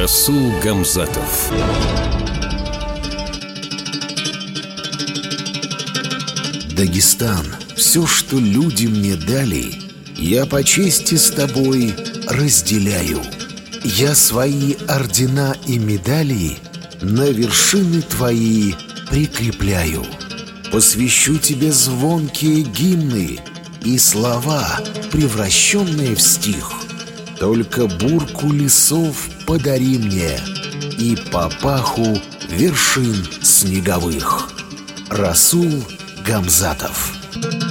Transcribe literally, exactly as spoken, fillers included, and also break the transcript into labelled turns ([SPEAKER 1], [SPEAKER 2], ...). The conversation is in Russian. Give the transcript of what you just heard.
[SPEAKER 1] Расул Гамзатов.
[SPEAKER 2] Дагестан, все, что люди мне дали, я по чести с тобой разделяю. Я свои ордена и медали на вершины твои прикрепляю. Посвящу тебе звонкие гимны и слова, превращенные в стих. Только бурку лесов подари мне и папаху вершин снеговых. Расул Гамзатов.